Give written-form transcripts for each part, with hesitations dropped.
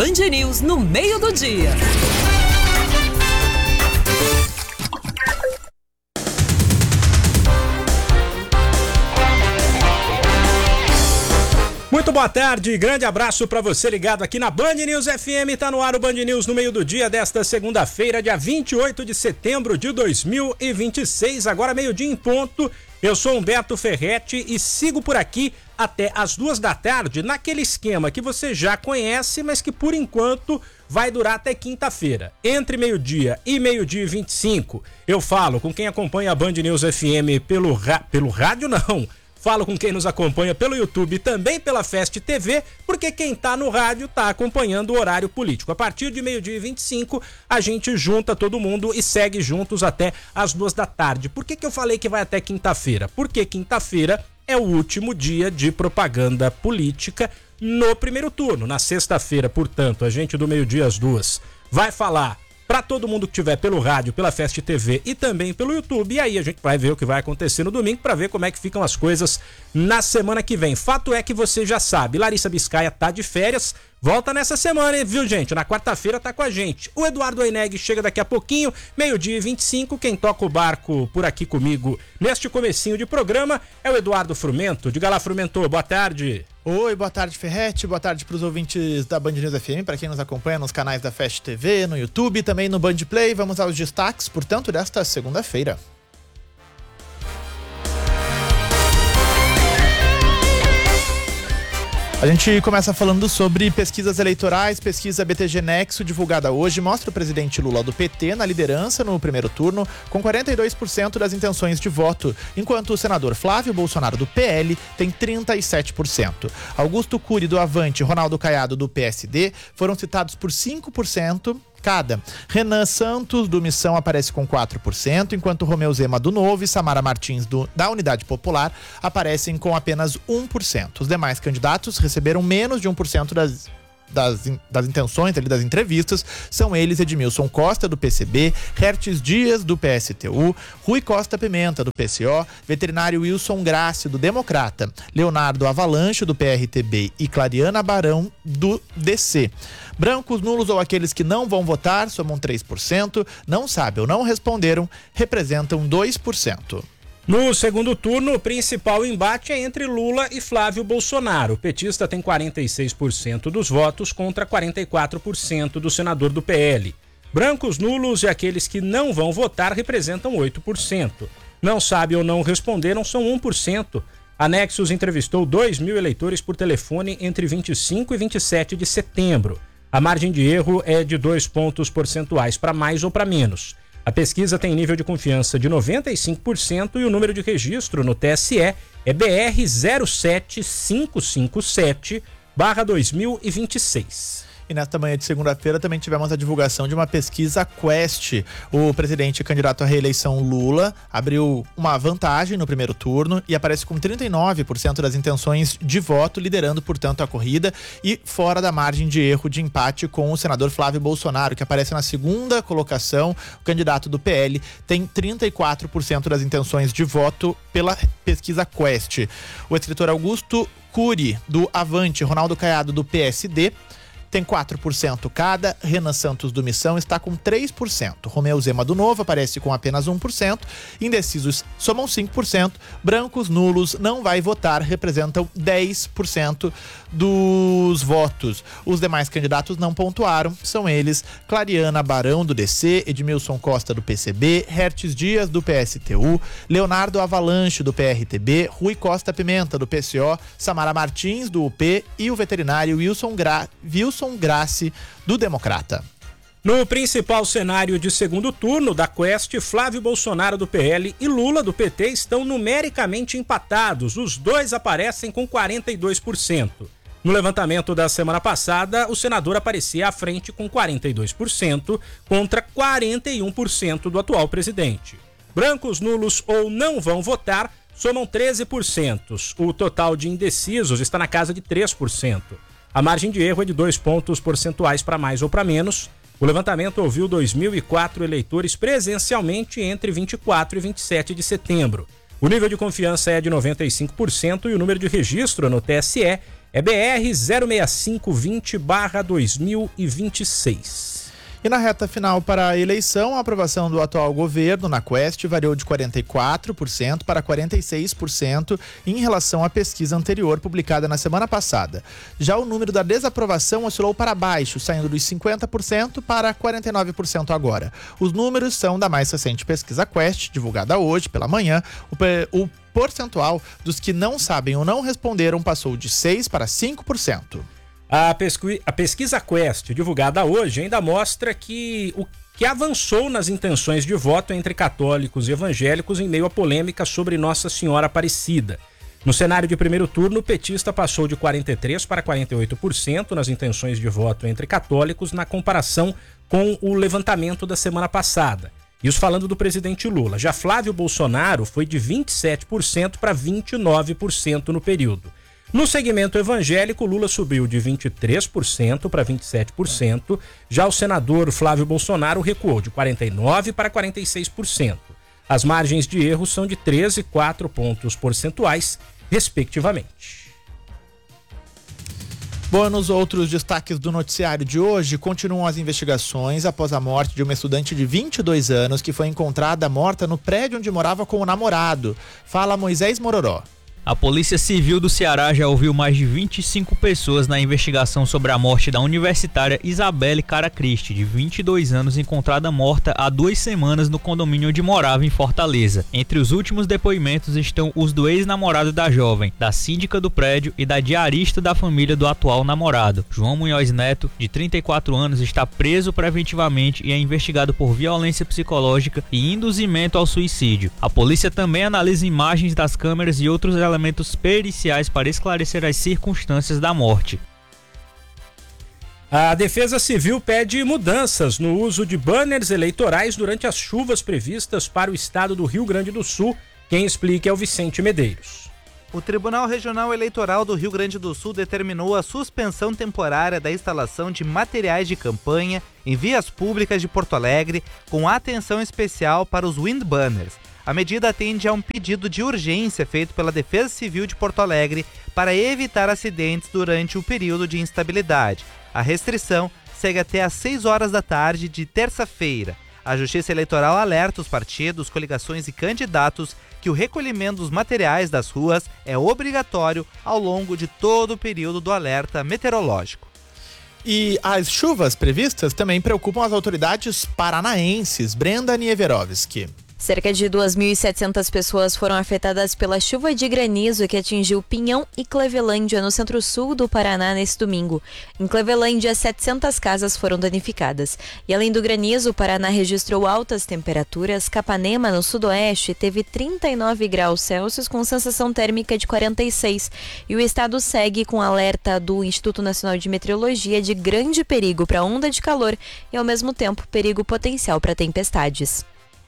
Band News no meio do dia. Muito boa tarde, grande abraço para você ligado aqui na Band News FM. Tá no ar o Band News no meio do dia desta segunda-feira, dia 28 de setembro de 2026, agora meio-dia em ponto. Eu sou Humberto Ferretti e sigo por aqui até as 14h, naquele esquema que você já conhece, mas que por enquanto vai durar até quinta-feira. Entre meio-dia e meio-dia e 25, eu falo com quem acompanha a Band News FM pelo rádio, não. Falo com quem nos acompanha pelo YouTube e também pela Fest TV, porque quem tá no rádio tá acompanhando o horário político. A partir de meio-dia e 25, a gente junta todo mundo e segue juntos até as 14h. Por que eu falei que vai até quinta-feira? Porque quinta-feira é o último dia de propaganda política no primeiro turno. Na sexta-feira, portanto, a gente do meio-dia às 2 vai falar para todo mundo que estiver pelo rádio, pela Fest TV e também pelo YouTube. E aí a gente vai ver o que vai acontecer no domingo para ver como é que ficam as coisas na semana que vem. Fato é que você já sabe, Larissa Biscaia tá de férias, volta nessa semana, hein, viu, gente? Na quarta-feira tá com a gente. O Eduardo Aineg chega daqui a pouquinho, meio-dia e 25. Quem toca o barco por aqui comigo neste comecinho de programa é o Eduardo Frumento. Diga lá, Frumento, boa tarde. Oi, boa tarde, Ferretti, boa tarde para os ouvintes da Band News FM, para quem nos acompanha nos canais da Fest TV, no YouTube, também no Band Play. Vamos aos destaques, portanto, desta segunda-feira. A gente começa falando sobre pesquisas eleitorais. Pesquisa BTG Nexo, divulgada hoje, mostra o presidente Lula do PT na liderança no primeiro turno, com 42% das intenções de voto, enquanto o senador Flávio Bolsonaro do PL tem 37%. Augusto Cury do Avante e Ronaldo Caiado do PSD foram citados por 5% cada. Renan Santos do Missão aparece com 4%, enquanto Romeu Zema do Novo e Samara Martins da Unidade Popular aparecem com apenas 1%. Os demais candidatos receberam menos de 1% das intenções ali das entrevistas. São eles Edmilson Costa do PCB, Hertes Dias do PSTU, Rui Costa Pimenta do PCO, veterinário Wilson Grassi do Democrata, Leonardo Avalanche do PRTB e Clariana Barão do DC. Brancos, nulos ou aqueles que não vão votar somam 3%, não sabem ou não responderam representam 2%. No segundo turno, o principal embate é entre Lula e Flávio Bolsonaro. O petista tem 46% dos votos contra 44% do senador do PL. Brancos, nulos e aqueles que não vão votar representam 8%. Não sabe ou não responderam são 1%. A Nexus entrevistou 2.000 eleitores por telefone entre 25 e 27 de setembro. A margem de erro é de 2 pontos percentuais para mais ou para menos. A pesquisa tem nível de confiança de 95% e o número de registro no TSE é BR 07557/2026. E nesta manhã de segunda-feira também tivemos a divulgação de uma pesquisa Quest. O presidente candidato à reeleição Lula abriu uma vantagem no primeiro turno e aparece com 39% das intenções de voto, liderando, portanto, a corrida e fora da margem de erro de empate com o senador Flávio Bolsonaro, que aparece na segunda colocação. O candidato do PL tem 34% das intenções de voto pela pesquisa Quest. O escritor Augusto Cury, do Avante, Ronaldo Caiado, do PSD, tem 4% cada. Renan Santos do Missão está com 3%. Romeu Zema do Novo aparece com apenas 1%. Indecisos somam 5%. Brancos, nulos, não vai votar, representam 10% dos votos. Os demais candidatos não pontuaram. São eles Clariana Barão do DC, Edmilson Costa do PCB, Hertes Dias do PSTU, Leonardo Avalanche do PRTB, Rui Costa Pimenta do PCO, Samara Martins do UP e o veterinário Wilson Grassi do Democrata. No principal cenário de segundo turno da Quest, Flávio Bolsonaro do PL e Lula do PT estão numericamente empatados. Os dois aparecem com 42%. No levantamento da semana passada, o senador aparecia à frente com 42% contra 41% do atual presidente. Brancos, nulos ou não vão votar somam 13%. O total de indecisos está na casa de 3%. A margem de erro é de 2 pontos percentuais para mais ou para menos. O levantamento ouviu 2.004 eleitores presencialmente entre 24 e 27 de setembro. O nível de confiança é de 95% e o número de registro no TSE é BR 06520/2026. E na reta final para a eleição, a aprovação do atual governo na Quest variou de 44% para 46% em relação à pesquisa anterior publicada na semana passada. Já o número da desaprovação oscilou para baixo, saindo dos 50% para 49% agora. Os números são da mais recente pesquisa Quest, divulgada hoje pela manhã. O percentual dos que não sabem ou não responderam passou de 6% para 5%. A pesquisa Quest, divulgada hoje, ainda mostra que o que avançou nas intenções de voto entre católicos e evangélicos em meio à polêmica sobre Nossa Senhora Aparecida. No cenário de primeiro turno, o petista passou de 43% para 48% nas intenções de voto entre católicos na comparação com o levantamento da semana passada. Isso falando do presidente Lula. Já Flávio Bolsonaro foi de 27% para 29% no período. No segmento evangélico, Lula subiu de 23% para 27%. Já o senador Flávio Bolsonaro recuou de 49% para 46%. As margens de erro são de 13 e 4 pontos percentuais, respectivamente. Bom, nos outros destaques do noticiário de hoje, continuam as investigações após a morte de uma estudante de 22 anos que foi encontrada morta no prédio onde morava com o namorado. Fala Moisés Mororó. A Polícia Civil do Ceará já ouviu mais de 25 pessoas na investigação sobre a morte da universitária Isabelle Caracristi, de 22 anos, encontrada morta há 2 semanas no condomínio onde morava em Fortaleza. Entre os últimos depoimentos estão os do ex-namorado da jovem, da síndica do prédio e da diarista da família do atual namorado. João Munhoz Neto, de 34 anos, está preso preventivamente e é investigado por violência psicológica e induzimento ao suicídio. A polícia também analisa imagens das câmeras e outros elementos periciais para esclarecer as circunstâncias da morte. A Defesa Civil pede mudanças no uso de banners eleitorais durante as chuvas previstas para o estado do Rio Grande do Sul. Quem explica é o Vicente Medeiros. O Tribunal Regional Eleitoral do Rio Grande do Sul determinou a suspensão temporária da instalação de materiais de campanha em vias públicas de Porto Alegre, com atenção especial para os wind banners. A medida atende a um pedido de urgência feito pela Defesa Civil de Porto Alegre para evitar acidentes durante o período de instabilidade. A restrição segue até às 6 horas da tarde de terça-feira. A Justiça Eleitoral alerta os partidos, coligações e candidatos que o recolhimento dos materiais das ruas é obrigatório ao longo de todo o período do alerta meteorológico. E as chuvas previstas também preocupam as autoridades paranaenses. Brenda Nieverovski. Cerca de 2.700 pessoas foram afetadas pela chuva de granizo que atingiu Pinhão e Clevelândia, no centro-sul do Paraná, nesse domingo. Em Clevelândia, 700 casas foram danificadas. E além do granizo, o Paraná registrou altas temperaturas. Capanema, no sudoeste, teve 39 graus Celsius com sensação térmica de 46. E o estado segue com alerta do Instituto Nacional de Meteorologia de grande perigo para onda de calor e, ao mesmo tempo, perigo potencial para tempestades.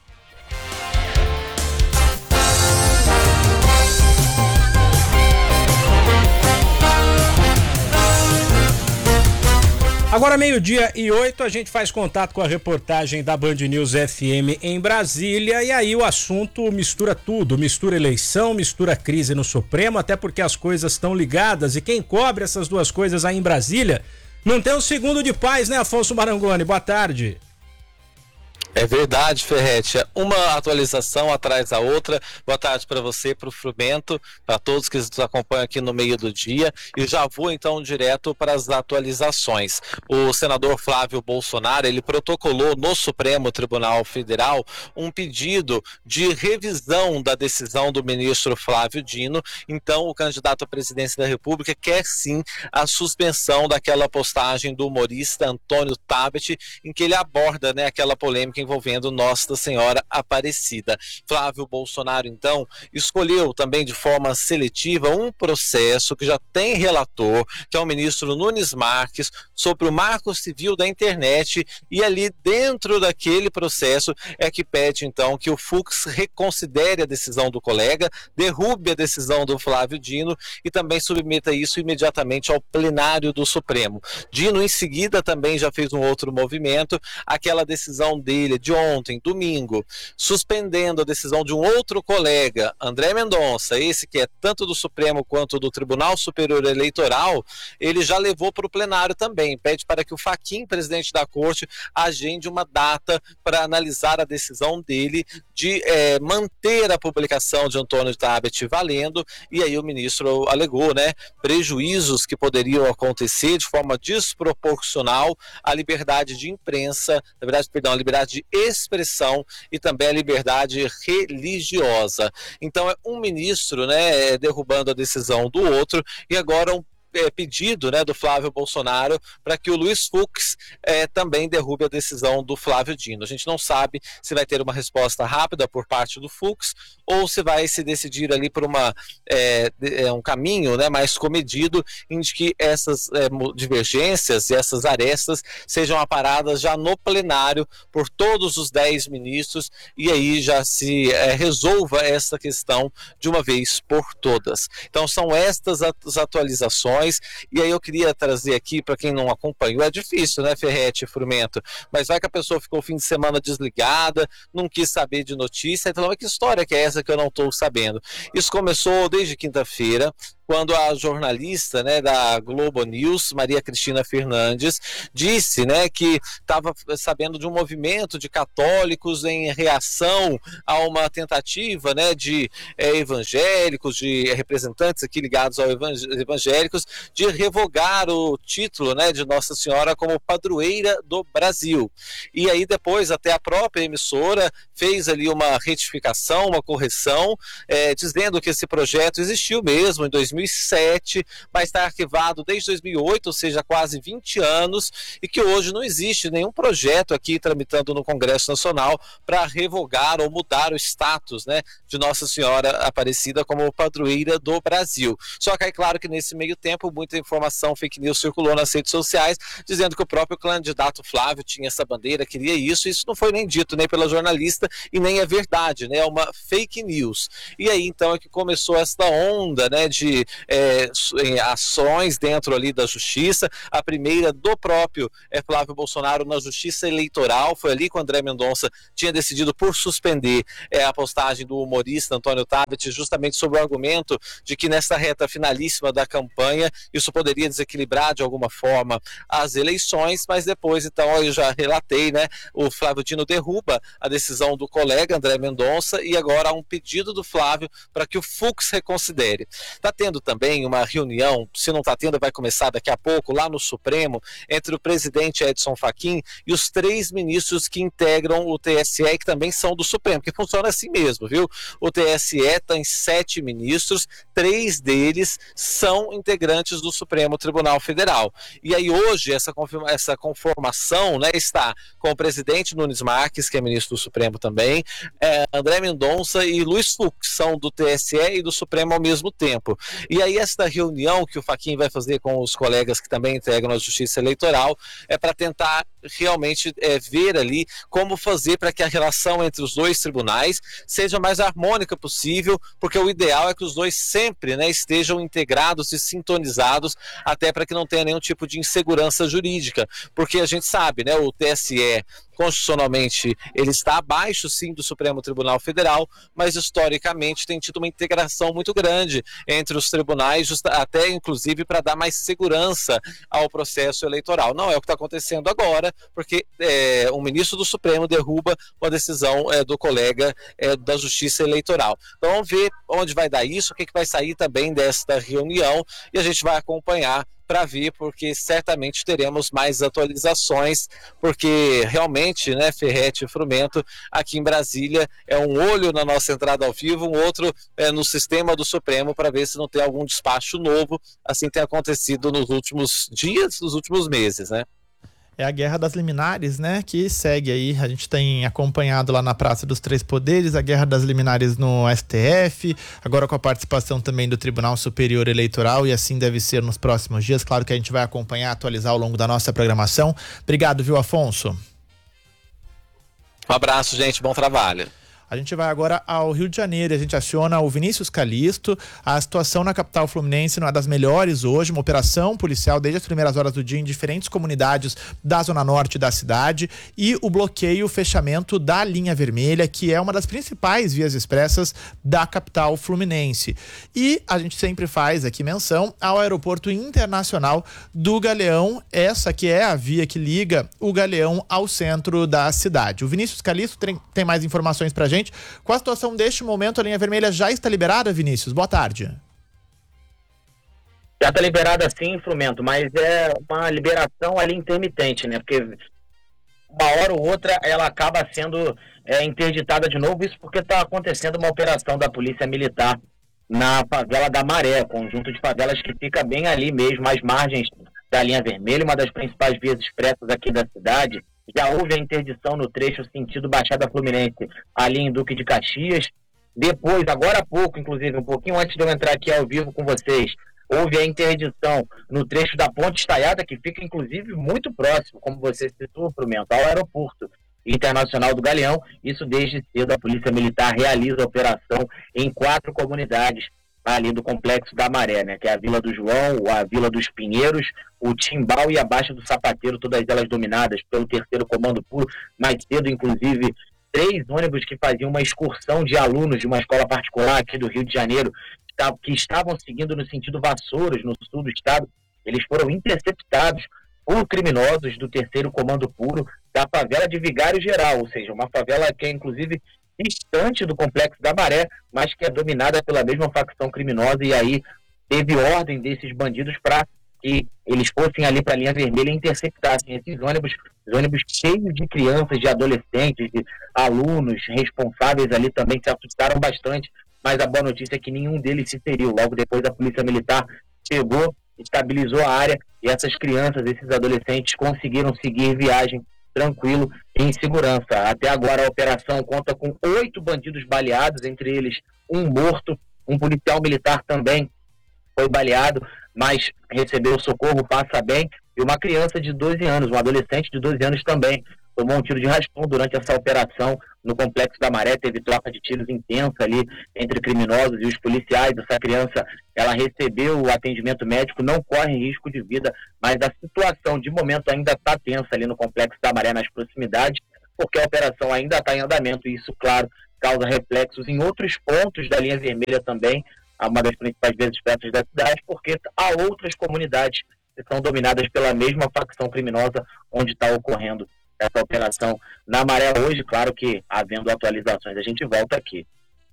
Agora 12:08, a gente faz contato com a reportagem da Band News FM em Brasília, e aí o assunto mistura tudo, mistura eleição, mistura crise no Supremo, até porque as coisas estão ligadas, e quem cobre essas duas coisas aí em Brasília não tem um segundo de paz, né, Afonso Marangoni? Boa tarde. É verdade, Ferretti. Uma atualização atrás da outra. Boa tarde para você, para o Frumento, para todos que nos acompanham aqui no meio do dia. E já vou então direto para as atualizações. O senador Flávio Bolsonaro, ele protocolou no Supremo Tribunal Federal um pedido de revisão da decisão do ministro Flávio Dino. Então, o candidato à presidência da República quer sim a suspensão daquela postagem do humorista Antônio Tabet, em que ele aborda, né, aquela polêmica envolvendo Nossa Senhora Aparecida. Flávio Bolsonaro, então, escolheu também de forma seletiva um processo que já tem relator, que é o ministro Nunes Marques, sobre o Marco Civil da Internet, e ali dentro daquele processo é que pede, então, que o Fux reconsidere a decisão do colega, derrube a decisão do Flávio Dino e também submeta isso imediatamente ao plenário do Supremo. Dino, em seguida, também já fez um outro movimento, aquela decisão dele Brasília de ontem, domingo, suspendendo a decisão de um outro colega, André Mendonça, esse que é tanto do Supremo quanto do Tribunal Superior Eleitoral, ele já levou para o plenário também, pede para que o Fachin, presidente da Corte, agende uma data para analisar a decisão dele de manter a publicação de Antônio Tabet valendo, e aí o ministro alegou, né, prejuízos que poderiam acontecer de forma desproporcional à liberdade de imprensa, a liberdade de expressão e também a liberdade religiosa. Então é um ministro, né, derrubando a decisão do outro, e agora pedido, né, do Flávio Bolsonaro para que o Luiz Fux também derrube a decisão do Flávio Dino. A gente não sabe se vai ter uma resposta rápida por parte do Fux ou se vai se decidir ali por um caminho, né, mais comedido, em que essas divergências e essas arestas sejam aparadas já no plenário por todos os 10 ministros e aí já se resolva essa questão de uma vez por todas. Então são estas as atualizações. E aí eu queria trazer aqui, para quem não acompanhou, é difícil, né, Ferretti e Frumento, mas vai que a pessoa ficou o fim de semana desligada, não quis saber de notícia, então que história que é essa que eu não estou sabendo? Isso começou desde quinta-feira, quando a jornalista, né, da Globo News, Maria Cristina Fernandes, disse, né, que estava sabendo de um movimento de católicos em reação a uma tentativa, né, de evangélicos, de representantes aqui ligados aos evangélicos, de revogar o título, né, de Nossa Senhora como padroeira do Brasil. E aí depois até a própria emissora fez ali uma retificação, uma correção, dizendo que esse projeto existiu mesmo em 2007, mas está arquivado desde 2008, ou seja, quase 20 anos, e que hoje não existe nenhum projeto aqui tramitando no Congresso Nacional para revogar ou mudar o status, né, de Nossa Senhora Aparecida como padroeira do Brasil. Só que é claro que nesse meio tempo muita informação fake news circulou nas redes sociais, dizendo que o próprio candidato Flávio tinha essa bandeira, queria isso não foi nem dito nem pela jornalista e nem é verdade, né, é uma fake news. E aí então é que começou essa onda, né, de ações dentro ali da justiça, a primeira do próprio Flávio Bolsonaro na justiça eleitoral, foi ali que o André Mendonça tinha decidido por suspender a postagem do humorista Antônio Tabet, justamente sobre o argumento de que nessa reta finalíssima da campanha, isso poderia desequilibrar de alguma forma as eleições, mas depois então eu já relatei, né, o Flávio Dino derruba a decisão do colega André Mendonça e agora há um pedido do Flávio para que o Fux reconsidere. Está tendo também uma reunião, se não está tendo, vai começar daqui a pouco, lá no Supremo, entre o presidente Edson Fachin e os 3 ministros que integram o TSE, que também são do Supremo, que funciona assim mesmo, viu? O TSE tem 7 ministros, 3 deles são integrantes do Supremo Tribunal Federal. E aí hoje essa conformação, né, está com o presidente Nunes Marques, que é ministro do Supremo também, André Mendonça e Luiz Fux, são do TSE e do Supremo ao mesmo tempo. E aí esta reunião que o Fachin vai fazer com os colegas que também integram a Justiça Eleitoral é para tentar realmente ver ali como fazer para que a relação entre os 2 tribunais seja mais harmônica possível, porque o ideal é que os 2 sempre, né, estejam integrados e sintonizados, até para que não tenha nenhum tipo de insegurança jurídica, porque a gente sabe, né, o TSE constitucionalmente ele está abaixo sim do Supremo Tribunal Federal, mas historicamente tem tido uma integração muito grande entre os tribunais, até inclusive para dar mais segurança ao processo eleitoral. Não é o que está acontecendo agora, porque um ministro do Supremo derruba uma decisão do colega da Justiça Eleitoral. Então vamos ver onde vai dar isso, o que vai sair também desta reunião, e a gente vai acompanhar para ver, porque certamente teremos mais atualizações, porque realmente, né, Ferretti e Frumento, aqui em Brasília, é um olho na nossa entrada ao vivo, um outro no sistema do Supremo, para ver se não tem algum despacho novo, assim tem acontecido nos últimos dias, nos últimos meses, né? É a guerra das liminares, né, que segue aí. A gente tem acompanhado lá na Praça dos Três Poderes a guerra das liminares no STF, agora com a participação também do Tribunal Superior Eleitoral, e assim deve ser nos próximos dias. Claro que a gente vai acompanhar, atualizar ao longo da nossa programação. Obrigado, viu, Afonso? Um abraço, gente, bom trabalho. A gente vai agora ao Rio de Janeiro e a gente aciona o Vinícius Calisto. A situação na capital fluminense não é das melhores hoje, uma operação policial desde as primeiras horas do dia em diferentes comunidades da zona norte da cidade e o bloqueio, o fechamento da linha vermelha, que é uma das principais vias expressas da capital fluminense. E a gente sempre faz aqui menção ao aeroporto internacional do Galeão, essa que é a via que liga o Galeão ao centro da cidade. O Vinícius Calisto tem mais informações pra gente. Com a situação deste momento, a linha vermelha já está liberada, Vinícius? Boa tarde. Já está liberada sim, Frumento, mas é uma liberação ali intermitente, né? Porque uma hora ou outra ela acaba sendo interditada de novo, isso porque está acontecendo uma operação da Polícia Militar na favela da Maré, conjunto de favelas que fica bem ali mesmo, às margens da linha vermelha, uma das principais vias expressas aqui da cidade. Já houve a interdição no trecho sentido Baixada Fluminense, ali em Duque de Caxias. Depois, agora há pouco, inclusive, um pouquinho antes de eu entrar aqui ao vivo com vocês, houve a interdição no trecho da Ponte Estaiada, que fica, inclusive, muito próximo, como você citou, Frumento, ao aeroporto internacional do Galeão. Isso desde cedo a Polícia Militar realiza a operação em 4 comunidades ali do Complexo da Maré, né? Que é a Vila do João, a Vila dos Pinheiros, o Timbal e a Baixa do Sapateiro, todas elas dominadas pelo 3º Comando Puro. Mais cedo, inclusive, 3 ônibus que faziam uma excursão de alunos de uma escola particular aqui do Rio de Janeiro, que estavam seguindo no sentido Vassouras, no sul do estado, eles foram interceptados por criminosos do 3º Comando Puro da favela de Vigário Geral, ou seja, uma favela que é, inclusive, distante do Complexo da Maré, mas que é dominada pela mesma facção criminosa, e aí teve ordem desses bandidos para que eles fossem ali para a linha vermelha e interceptassem esses ônibus cheios de crianças, de adolescentes, de alunos responsáveis ali também se assustaram bastante, mas a boa notícia é que nenhum deles se feriu. Logo depois a Polícia Militar chegou, estabilizou a área e essas crianças, esses adolescentes conseguiram seguir viagem tranquilo e em segurança. Até agora a operação conta com 8 bandidos baleados, entre eles um morto, um policial militar também foi baleado, mas recebeu socorro, passa bem, e uma criança de 12 anos, um adolescente de 12 anos também, tomou um tiro de raspão durante essa operação no Complexo da Maré. Teve troca de tiros intensa ali entre criminosos e os policiais. Essa criança, ela recebeu o atendimento médico, não corre risco de vida, mas a situação de momento ainda está tensa ali no Complexo da Maré, nas proximidades, porque a operação ainda está em andamento, e isso, claro, causa reflexos em outros pontos da linha vermelha também, uma das principais vias expressas da cidade, porque há outras comunidades que são dominadas pela mesma facção criminosa onde está ocorrendo essa operação na Maré hoje. Claro que, havendo atualizações, a gente volta aqui.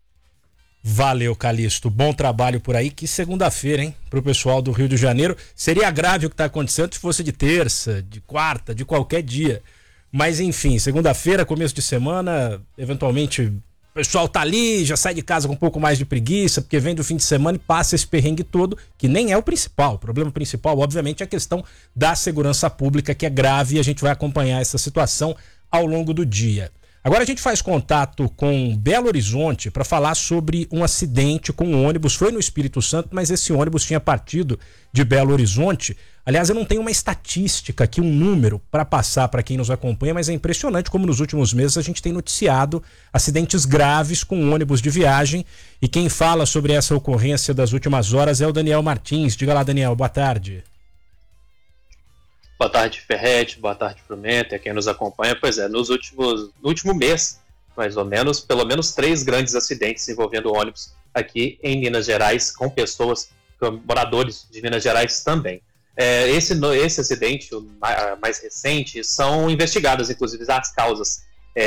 Valeu, Calisto. Bom trabalho por aí. Que segunda-feira, hein? Pro pessoal do Rio de Janeiro. Seria grave o que tá acontecendo se fosse de terça, de quarta, de qualquer dia. Mas, enfim, segunda-feira, começo de semana, eventualmente o pessoal tá ali, já sai de casa com um pouco mais de preguiça, porque vem do fim de semana e passa esse perrengue todo, que nem é o principal. O problema principal, obviamente, é a questão da segurança pública, que é grave, e a gente vai acompanhar essa situação ao longo do dia. Agora a gente faz contato com Belo Horizonte para falar sobre um acidente com um ônibus. Foi no Espírito Santo, mas esse ônibus tinha partido de Belo Horizonte. Aliás, eu não tenho uma estatística aqui, um número para passar para quem nos acompanha, mas é impressionante como nos últimos meses a gente tem noticiado acidentes graves com ônibus de viagem. E quem fala sobre essa ocorrência das últimas horas é o Daniel Martins. Diga lá, Daniel, boa tarde. Boa tarde, Ferretti, boa tarde, Frumento, e a quem nos acompanha. Pois é, no último mês, mais ou menos, pelo menos 3 grandes acidentes envolvendo ônibus aqui em Minas Gerais, com pessoas, com moradores de Minas Gerais também. Esse acidente, o mais recente, são investigadas, inclusive, as causas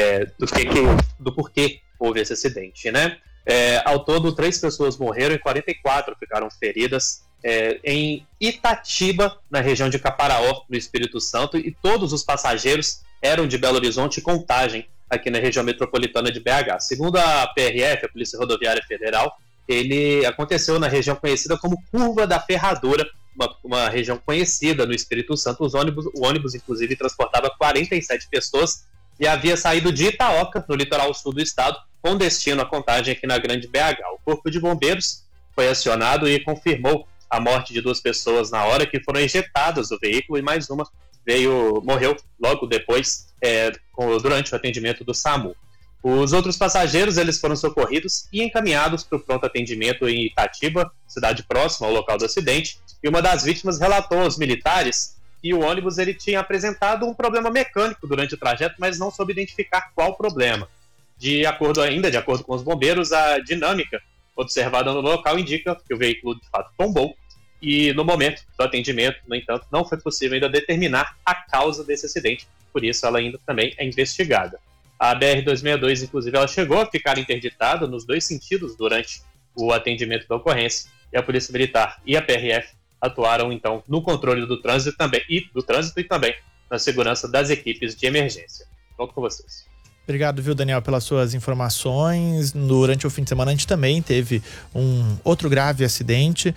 do porquê houve esse acidente, né? Ao todo, 3 pessoas morreram e 44 ficaram feridas em Itatiba, na região de Caparaó, no Espírito Santo, e todos os passageiros eram de Belo Horizonte e Contagem, aqui na região metropolitana de BH. Segundo a PRF, a Polícia Rodoviária Federal, ele aconteceu na região conhecida como Curva da Ferradura, uma região conhecida no Espírito Santo. O ônibus, inclusive, transportava 47 pessoas e havia saído de Itaoca, no litoral sul do estado, com destino à Contagem aqui na Grande BH. O Corpo de Bombeiros foi acionado e confirmou a morte de 2 pessoas na hora, que foram ejetadas do veículo, e mais uma morreu logo depois, durante o atendimento do SAMU. Os outros passageiros eles foram socorridos e encaminhados para o pronto atendimento em Itatiba, cidade próxima ao local do acidente, e uma das vítimas relatou aos militares que o ônibus ele tinha apresentado um problema mecânico durante o trajeto, mas não soube identificar qual problema. De acordo com os bombeiros, a dinâmica observada no local indica que o veículo de fato tombou, e no momento do atendimento, no entanto, não foi possível ainda determinar a causa desse acidente, por isso ela ainda também é investigada. A BR-262, inclusive, ela chegou a ficar interditada nos dois sentidos durante o atendimento da ocorrência, e a Polícia Militar e a PRF atuaram, então, no controle do trânsito e também na segurança das equipes de emergência. Volto com vocês. Obrigado, viu, Daniel, pelas suas informações. Durante o fim de semana a gente também teve um outro grave acidente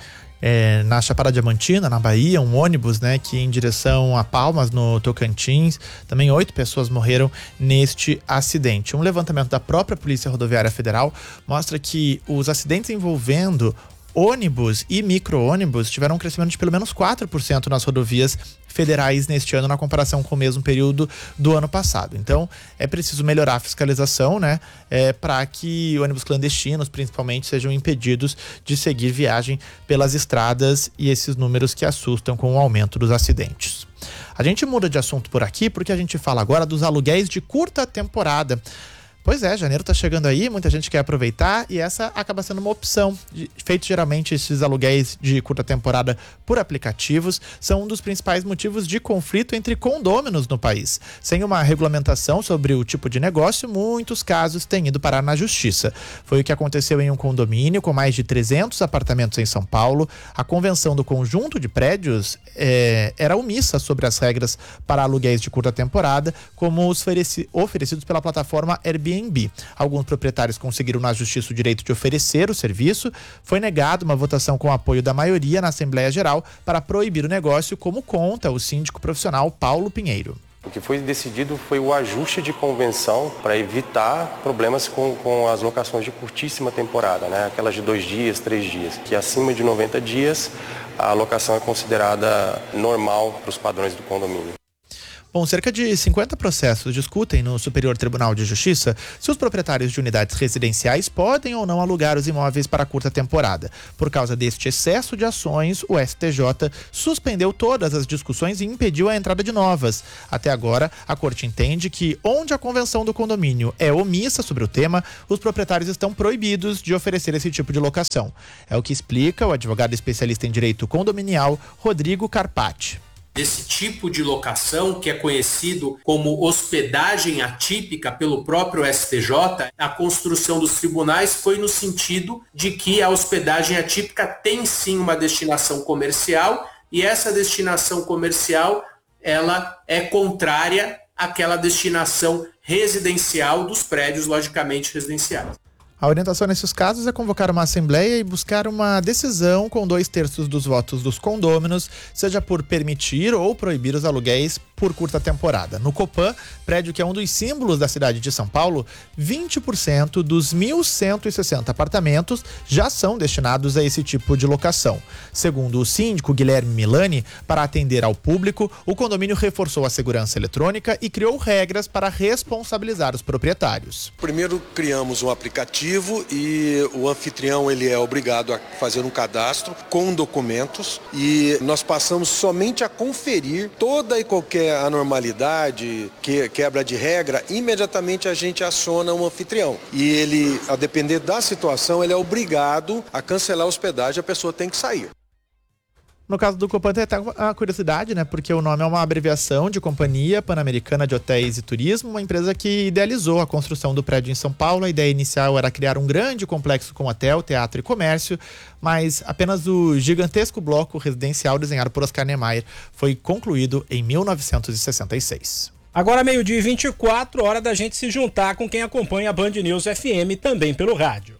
na Chapada Diamantina, na Bahia, um ônibus, né, que ia em direção a Palmas, no Tocantins. Também 8 pessoas morreram neste acidente. Um levantamento da própria Polícia Rodoviária Federal mostra que os acidentes envolvendo ônibus e micro-ônibus tiveram um crescimento de pelo menos 4% nas rodovias federais neste ano, na comparação com o mesmo período do ano passado. Então, é preciso melhorar a fiscalização, né, para que ônibus clandestinos, principalmente, sejam impedidos de seguir viagem pelas estradas, e esses números que assustam com o aumento dos acidentes. A gente muda de assunto por aqui porque a gente fala agora dos aluguéis de curta temporada. Pois é, janeiro tá chegando aí, muita gente quer aproveitar e essa acaba sendo uma opção. Feitos geralmente esses aluguéis de curta temporada por aplicativos são um dos principais motivos de conflito entre condôminos no país. Sem uma regulamentação sobre o tipo de negócio, muitos casos têm ido parar na justiça. Foi o que aconteceu em um condomínio com mais de 300 apartamentos em São Paulo. A convenção do conjunto de prédios era omissa sobre as regras para aluguéis de curta temporada, como os oferecidos pela plataforma Airbnb. Alguns proprietários conseguiram na justiça o direito de oferecer o serviço. Foi negado uma votação com apoio da maioria na Assembleia Geral para proibir o negócio, como conta o síndico profissional Paulo Pinheiro. O que foi decidido foi o ajuste de convenção para evitar problemas com as locações de curtíssima temporada, né? Aquelas de 2 dias, 3 dias, que acima de 90 dias a locação é considerada normal para os padrões do condomínio. Bom, cerca de 50 processos discutem no Superior Tribunal de Justiça se os proprietários de unidades residenciais podem ou não alugar os imóveis para curta temporada. Por causa deste excesso de ações, o STJ suspendeu todas as discussões e impediu a entrada de novas. Até agora, a Corte entende que, onde a convenção do condomínio é omissa sobre o tema, os proprietários estão proibidos de oferecer esse tipo de locação. É o que explica o advogado especialista em direito condominial, Rodrigo Carpati. Esse tipo de locação, que é conhecido como hospedagem atípica pelo próprio STJ, a construção dos tribunais foi no sentido de que a hospedagem atípica tem sim uma destinação comercial, e essa destinação comercial ela é contrária àquela destinação residencial dos prédios, logicamente residenciais. A orientação nesses casos é convocar uma assembleia e buscar uma decisão com 2/3 dos votos dos condôminos, seja por permitir ou proibir os aluguéis por curta temporada. No Copan, prédio que é um dos símbolos da cidade de São Paulo, 20% dos 1.160 apartamentos já são destinados a esse tipo de locação. Segundo o síndico Guilherme Milani, para atender ao público, o condomínio reforçou a segurança eletrônica e criou regras para responsabilizar os proprietários. Primeiro, criamos um aplicativo e o anfitrião ele é obrigado a fazer um cadastro com documentos, e nós passamos somente a conferir toda e qualquer anormalidade, quebra de regra. Imediatamente a gente aciona um anfitrião e ele, a depender da situação, ele é obrigado a cancelar a hospedagem, a pessoa tem que sair. No caso do Copan tem até uma curiosidade, né? Porque o nome é uma abreviação de Companhia Pan-Americana de Hotéis e Turismo, uma empresa que idealizou a construção do prédio em São Paulo. A ideia inicial era criar um grande complexo com hotel, teatro e comércio, mas apenas o gigantesco bloco residencial desenhado por Oscar Niemeyer foi concluído em 1966. Agora 12:24, hora da gente se juntar com quem acompanha a Band News FM também pelo rádio.